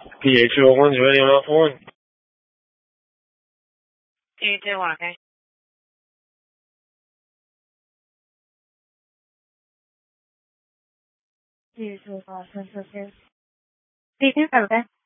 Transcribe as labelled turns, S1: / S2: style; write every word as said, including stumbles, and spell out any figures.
S1: P H zero one ready on Alpha one.
S2: Two two one, okay. Two two five seven six. Two two, okay.